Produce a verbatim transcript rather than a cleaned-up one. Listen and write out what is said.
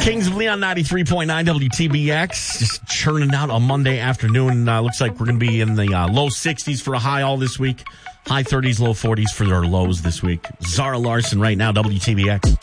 Kings of Leon, ninety-three point nine W T B X, just churning out on Monday afternoon. Uh, looks like we're going to be in the uh, low sixties for a high all this week. High thirties, low forties for their lows this week. Zara Larson right now, W T B X.